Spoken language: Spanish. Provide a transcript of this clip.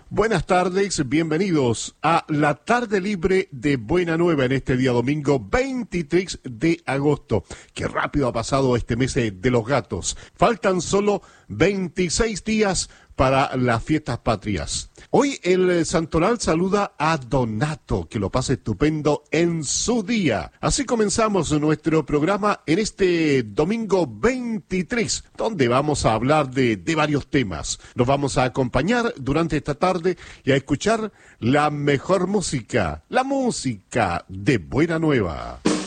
Buenas tardes, bienvenidos a la tarde libre de Buena Nueva en este día domingo 23 de agosto. Qué rápido ha pasado este mes de los gatos. Faltan solo 26 días para las fiestas patrias. Hoy el santoral saluda a Donato, que lo pase estupendo en su día. Así comenzamos nuestro programa en este domingo 23, donde vamos a hablar de varios temas. Nos vamos a acompañar durante esta tarde y a escuchar la mejor música, la música de Buena Nueva.